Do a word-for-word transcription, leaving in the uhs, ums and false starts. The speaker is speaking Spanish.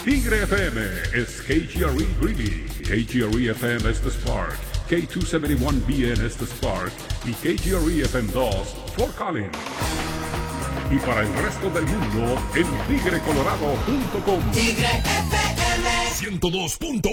Tigre F M es K G R E Greeley, K G R E F M Estes Park, K doscientos setenta y uno B N Estes Park y K G R E F M dos Fort Collins. Y para el resto del mundo en tigre colorado punto com. Tigre F M ciento dos punto